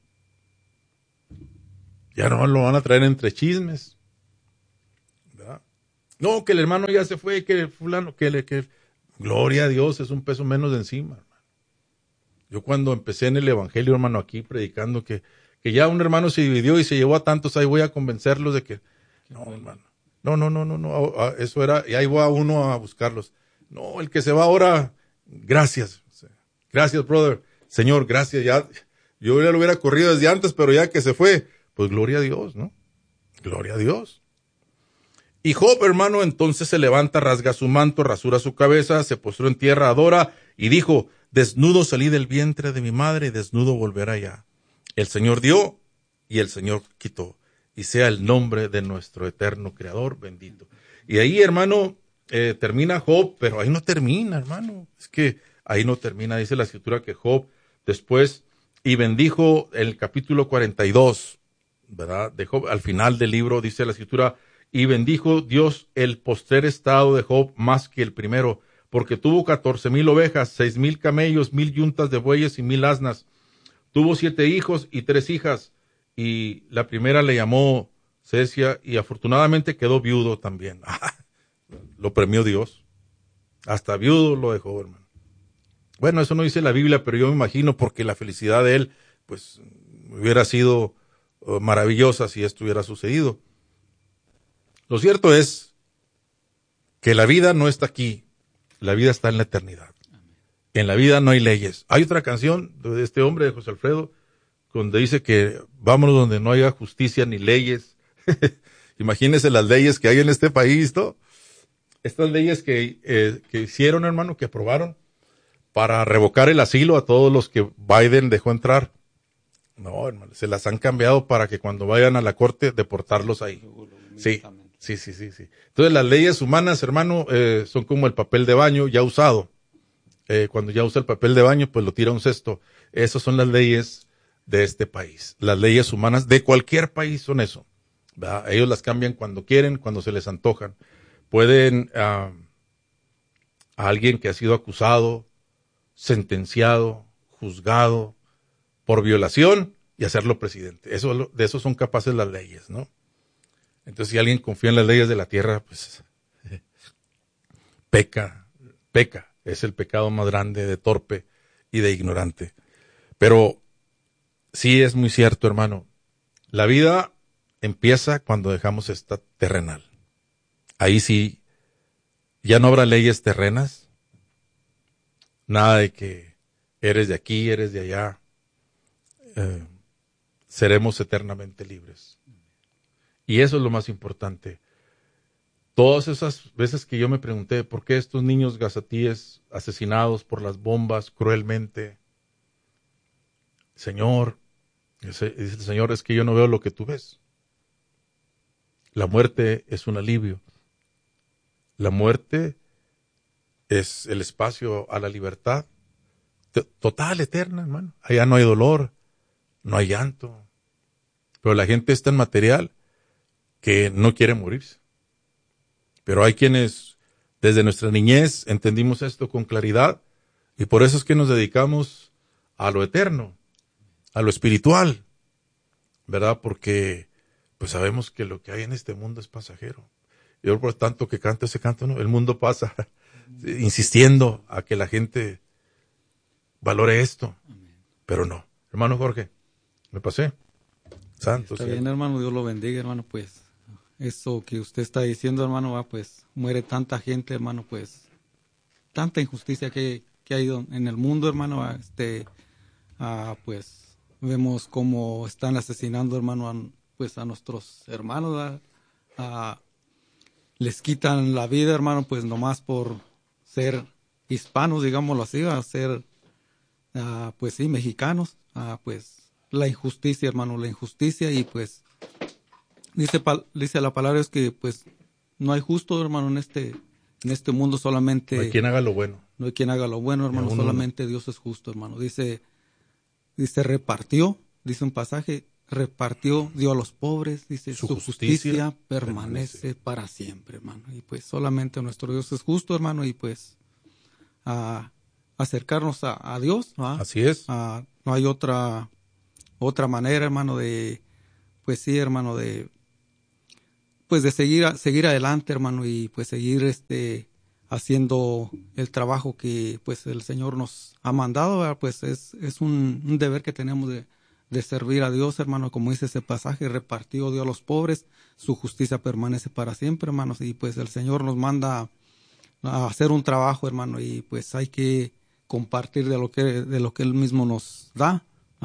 Speaker 1: Ya no lo van a traer entre chismes. ¿Verdad? No, que el hermano ya se fue, que el fulano, que gloria a Dios, es un peso menos de encima, hermano. Yo cuando empecé en el evangelio, hermano, aquí predicando que ya un hermano se dividió y se llevó a tantos, ahí voy a convencerlos de que, no, hermano, no, eso era, y ahí va uno a buscarlos. No, el que se va ahora, gracias, brother, Señor, gracias, ya, yo ya lo hubiera corrido desde antes, pero ya que se fue, pues gloria a Dios, ¿no? Gloria a Dios. Y Job, hermano, entonces se levanta, rasga su manto, rasura su cabeza, se postró en tierra, adora, y dijo, desnudo salí del vientre de mi madre, y desnudo volveré allá. El Señor dio, y el Señor quitó, y sea el nombre de nuestro eterno Creador bendito. Y ahí, hermano, termina Job, pero ahí no termina, hermano. Es que ahí no termina, dice la escritura que Job después, y bendijo el capítulo 42, ¿verdad? De Job, al final del libro, dice la escritura, y bendijo Dios el postrer estado de Job más que el primero, porque tuvo 14,000 ovejas, 6,000 camellos, 1,000 yuntas de bueyes y 1,000 asnas. Tuvo 7 hijos y 3 hijas, y la primera le llamó Cesia, y afortunadamente quedó viudo también. Lo premió Dios. Hasta viudo lo dejó, hermano. Bueno, eso no dice la Biblia, pero yo me imagino porque la felicidad de él, pues, hubiera sido maravillosa si esto hubiera sucedido. Lo cierto es que la vida no está aquí, la vida está en la eternidad. En la vida no hay leyes. Hay otra canción de este hombre, de José Alfredo, donde dice que vámonos donde no haya justicia ni leyes. Imagínense las leyes que hay en este país, ¿no? Estas leyes que hicieron, hermano, que aprobaron para revocar el asilo a todos los que Biden dejó entrar. No, hermano, se las han cambiado para que cuando vayan a la corte deportarlos ahí. Sí. Entonces las leyes humanas, hermano, son como el papel de baño ya usado. Cuando ya usa el papel de baño, pues lo tira a un cesto. Esas son las leyes de este país. Las leyes humanas de cualquier país son eso, ¿verdad? Ellos las cambian cuando quieren, cuando se les antojan. Pueden a alguien que ha sido acusado, sentenciado, juzgado por violación y hacerlo presidente. De eso son capaces las leyes, ¿no? Entonces, si alguien confía en las leyes de la tierra, pues peca. Es el pecado más grande de torpe y de ignorante. Pero sí es muy cierto, hermano. La vida empieza cuando dejamos esta terrenal. Ahí sí, ya no habrá leyes terrenas. Nada de que eres de aquí, eres de allá. Seremos eternamente libres. Y eso es lo más importante. Todas esas veces que yo me pregunté por qué estos niños gazatíes asesinados por las bombas cruelmente, Señor, dice el Señor, es que yo no veo lo que tú ves. La muerte es un alivio. La muerte es el espacio a la libertad total, eterna, hermano. Allá no hay dolor, no hay llanto. Pero la gente es tan material que no quiere morirse. Pero hay quienes desde nuestra niñez entendimos esto con claridad y por eso es que nos dedicamos a lo eterno, a lo espiritual, ¿verdad? Porque pues sabemos que lo que hay en este mundo es pasajero. Yo por tanto que canto ese canto, ¿no? El mundo pasa, insistiendo a que la gente valore esto, pero no. Hermano Jorge, me pasé. Santo.
Speaker 2: Está bien, hermano, Dios lo bendiga, hermano, pues eso que usted está diciendo, hermano, va, pues muere tanta gente, hermano, pues tanta injusticia que ha ido en el mundo, hermano, pues vemos cómo están asesinando, hermano, pues a nuestros hermanos, les quitan la vida, hermano, pues nomás por ser hispanos, digámoslo así, a ser, pues sí, mexicanos, pues la injusticia, hermano, la injusticia y pues dice la palabra es que pues no hay justo, hermano, en este mundo solamente.
Speaker 1: No hay quien haga lo bueno.
Speaker 2: No hay quien haga lo bueno, hermano, solamente Dios es justo, hermano. Dice repartió, dice un pasaje, repartió, dio a los pobres, dice su justicia permanece para siempre, hermano. Y pues solamente nuestro Dios es justo, hermano, y pues acercarnos a Dios, ¿no?
Speaker 1: Así es.
Speaker 2: No hay otra manera, hermano, de pues sí, hermano, de seguir adelante, hermano, y pues seguir haciendo el trabajo que pues el Señor nos ha mandado, ¿verdad? Pues es un deber que tenemos de servir a Dios, hermano, como dice ese pasaje, repartió Dios a los pobres, su justicia permanece para siempre, hermanos, y pues el Señor nos manda a hacer un trabajo, hermano, y pues hay que compartir de lo que Él mismo nos da.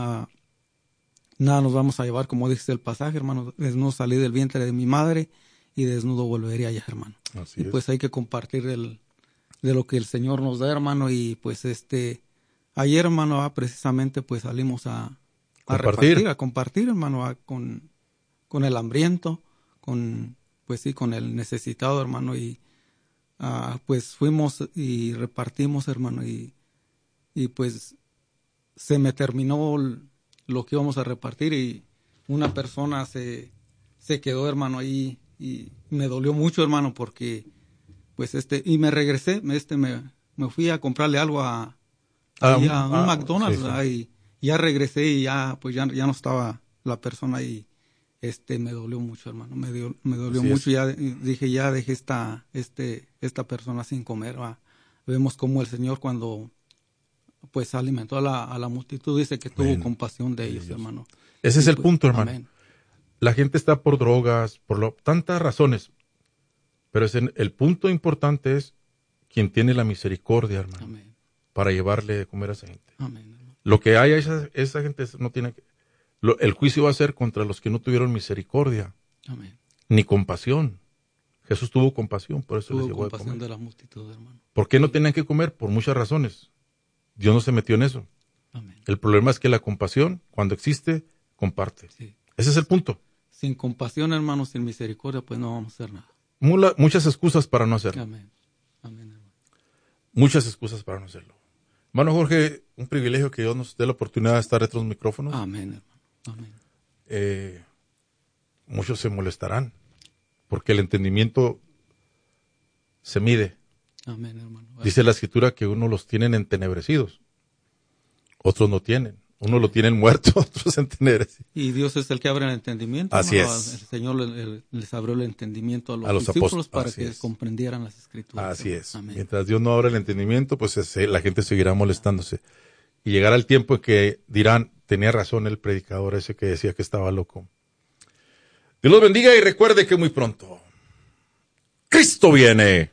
Speaker 2: Nada nos vamos a llevar, como dice el pasaje, hermano, desnudo salí del vientre de mi madre y desnudo volveré allá, hermano.
Speaker 1: Así
Speaker 2: y
Speaker 1: es.
Speaker 2: Pues hay que compartir de lo que el Señor nos da, hermano, y pues ayer, hermano, precisamente pues salimos a compartir, hermano, con el hambriento, pues sí, con el necesitado, hermano, y pues fuimos y repartimos, hermano, y pues se me terminó lo que íbamos a repartir y una persona se quedó, hermano, ahí y me dolió mucho, hermano, porque pues y me regresé, me fui a comprarle algo a un McDonald's,
Speaker 1: sí, sí.
Speaker 2: Y ya regresé y ya pues ya no estaba la persona ahí. Me dolió mucho, hermano, me dolió
Speaker 1: Así
Speaker 2: mucho.
Speaker 1: es.
Speaker 2: Ya dije, ya dejé esta persona sin comer, ¿va? Vemos cómo el Señor cuando pues alimentó a la multitud, dice que tuvo compasión de ellos, hermano.
Speaker 1: Ese es el punto, hermano.
Speaker 2: Amén.
Speaker 1: La gente está por drogas, tantas razones, pero el punto importante es quien tiene la misericordia, hermano,
Speaker 2: Amén.
Speaker 1: para llevarle de comer a esa gente.
Speaker 2: Amén, hermano.
Speaker 1: Lo que haya esa gente no tiene que... el juicio va a ser contra los que no tuvieron misericordia,
Speaker 2: Amén.
Speaker 1: ni compasión. Jesús tuvo compasión, por eso les
Speaker 2: Tuvo
Speaker 1: llevó de
Speaker 2: compasión
Speaker 1: comer.
Speaker 2: de la multitud, hermano.
Speaker 1: ¿Por qué no tenían que comer? Por muchas razones. Dios no se metió en eso.
Speaker 2: Amén.
Speaker 1: El problema es que la compasión, cuando existe, comparte.
Speaker 2: Sí.
Speaker 1: Ese es el punto.
Speaker 2: Sin compasión, hermano, sin misericordia, pues no vamos a hacer nada.
Speaker 1: Muchas excusas para no hacerlo.
Speaker 2: Amén. Amén, hermano.
Speaker 1: Muchas excusas para no hacerlo. Hermano Jorge, un privilegio que Dios nos dé la oportunidad de estar detrás de los micrófonos.
Speaker 2: Amén, hermano. Amén.
Speaker 1: Muchos se molestarán porque el entendimiento se mide.
Speaker 2: Amén, hermano.
Speaker 1: Dice la Escritura que unos los tienen entenebrecidos, otros no tienen. Unos lo tienen muerto, otros entenebrecidos.
Speaker 2: Y Dios es el que abre el entendimiento.
Speaker 1: Así
Speaker 2: hermano.
Speaker 1: es.
Speaker 2: El Señor les abrió el entendimiento a los discípulos para que comprendieran las Escrituras.
Speaker 1: Así es.
Speaker 2: Amén.
Speaker 1: Mientras Dios no abra el entendimiento, pues la gente seguirá molestándose. Y llegará el tiempo en que dirán, tenía razón el predicador ese que decía que estaba loco. Dios los bendiga y recuerde que muy pronto Cristo viene.